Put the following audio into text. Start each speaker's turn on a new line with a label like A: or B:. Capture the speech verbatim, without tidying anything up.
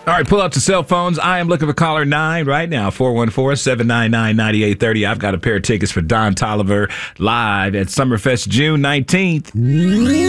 A: All right, pull out the cell phones. I am looking for caller nine right now, four one four, seven nine nine, nine eight three zero. I've got a pair of tickets for Don Toliver live at Summerfest June nineteenth.